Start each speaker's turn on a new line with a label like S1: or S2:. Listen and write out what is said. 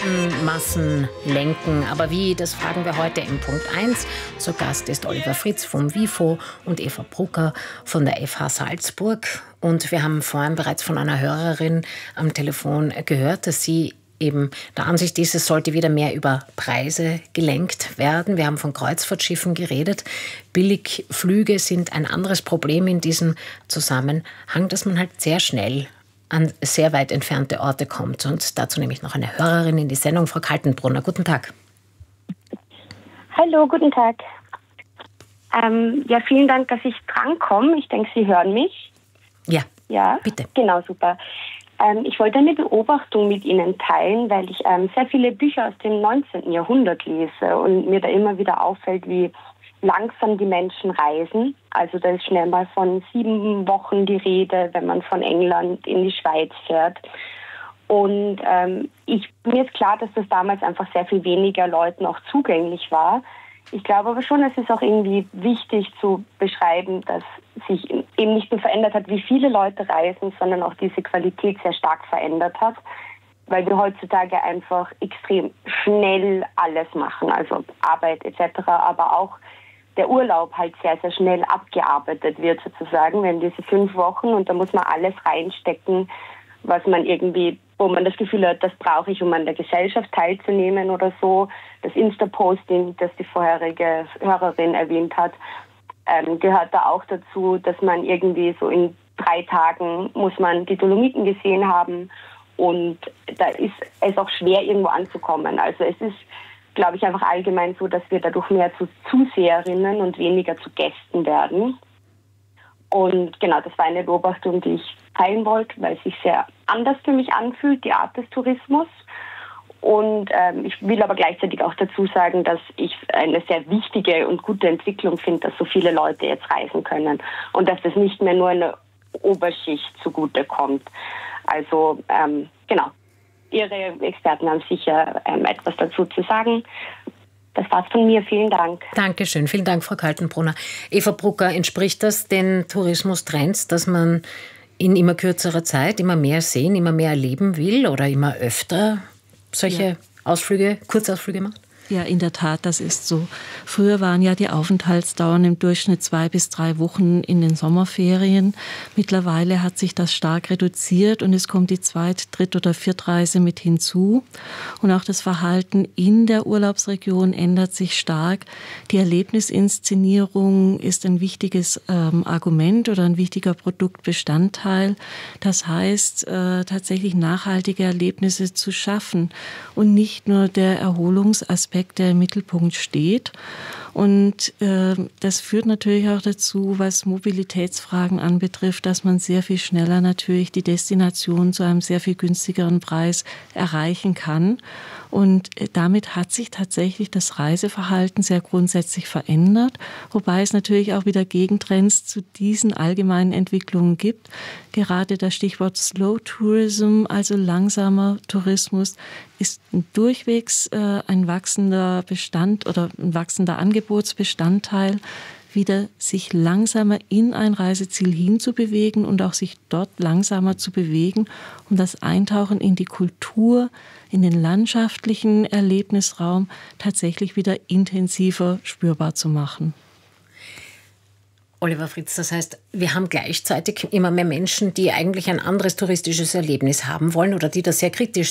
S1: Menschenmassen lenken. Aber wie, das fragen wir heute im Punkt 1. Zu Gast ist Oliver Fritz vom WIFO und Eva Brucker von der FH Salzburg. Und wir haben vorhin bereits von einer Hörerin am Telefon gehört, dass sie eben der Ansicht ist, es sollte wieder mehr über Preise gelenkt werden. Wir haben von Kreuzfahrtschiffen geredet. Billigflüge sind ein anderes Problem in diesem Zusammenhang, dass man halt sehr schnell an sehr weit entfernte Orte kommt. Und dazu nehme ich noch eine Hörerin in die Sendung, Frau Kaltenbrunner. Guten Tag.
S2: Hallo, guten Tag. Ja, vielen Dank, dass ich drankomme. Ich denke, Sie hören mich.
S1: Ja, bitte.
S2: Genau, super. Ich wollte eine Beobachtung mit Ihnen teilen, weil ich sehr viele Bücher aus dem 19. Jahrhundert lese und mir da immer wieder auffällt, wie langsam die Menschen reisen. Also da ist schnell mal von 7 Wochen die Rede, wenn man von England in die Schweiz fährt. Und mir ist klar, dass das damals einfach sehr viel weniger Leuten auch zugänglich war. Ich glaube aber schon, es ist auch irgendwie wichtig zu beschreiben, dass sich eben nicht nur verändert hat, wie viele Leute reisen, sondern auch diese Qualität sehr stark verändert hat, weil wir heutzutage einfach extrem schnell alles machen, also Arbeit etc., aber auch der Urlaub halt sehr, sehr schnell abgearbeitet wird sozusagen. Wir haben diese 5 Wochen und da muss man alles reinstecken, was man irgendwie, wo man das Gefühl hat, das brauche ich, um an der Gesellschaft teilzunehmen oder so. Das Insta-Posting, das die vorherige Hörerin erwähnt hat, gehört da auch dazu, dass man irgendwie so in 3 Tagen muss man die Dolomiten gesehen haben und da ist es auch schwer, irgendwo anzukommen. Also es ist, glaube ich, einfach allgemein so, dass wir dadurch mehr zu Zuseherinnen und weniger zu Gästen werden. Und genau, das war eine Beobachtung, die ich teilen wollte, weil es sich sehr anders für mich anfühlt, die Art des Tourismus. Und ich will aber gleichzeitig auch dazu sagen, dass ich eine sehr wichtige und gute Entwicklung finde, dass so viele Leute jetzt reisen können und dass das nicht mehr nur eine Oberschicht zugutekommt. Also genau, Ihre Experten haben sicher etwas dazu zu sagen. Das war's von mir. Vielen Dank.
S1: Dankeschön. Vielen Dank, Frau Kaltenbrunner. Eva Brucker, entspricht das den Tourismustrends, dass man in immer kürzerer Zeit immer mehr sehen, immer mehr erleben will oder immer öfter solche Ausflüge, Kurzausflüge macht?
S3: Ja, in der Tat, das ist so. Früher waren ja die Aufenthaltsdauern im Durchschnitt 2 bis 3 Wochen in den Sommerferien. Mittlerweile hat sich das stark reduziert und es kommt die 2., 3. oder 4. Reise mit hinzu. Und auch das Verhalten in der Urlaubsregion ändert sich stark. Die Erlebnisinszenierung ist ein wichtiges Argument oder ein wichtiger Produktbestandteil. Das heißt, tatsächlich nachhaltige Erlebnisse zu schaffen und nicht nur der Erholungsaspekt, der im Mittelpunkt steht. Und das führt natürlich auch dazu, was Mobilitätsfragen anbetrifft, dass man sehr viel schneller natürlich die Destination zu einem sehr viel günstigeren Preis erreichen kann. Und damit hat sich tatsächlich das Reiseverhalten sehr grundsätzlich verändert, wobei es natürlich auch wieder Gegentrends zu diesen allgemeinen Entwicklungen gibt. Gerade das Stichwort Slow Tourism, also langsamer Tourismus, ist durchwegs ein wachsender Bestand oder ein wachsender Angebotsbestandteil, wieder sich langsamer in ein Reiseziel hinzubewegen und auch sich dort langsamer zu bewegen, um das Eintauchen in die Kultur, in den landschaftlichen Erlebnisraum tatsächlich wieder intensiver spürbar zu machen.
S1: Oliver Fritz, das heißt, wir haben gleichzeitig immer mehr Menschen, die eigentlich ein anderes touristisches Erlebnis haben wollen oder die das sehr kritisch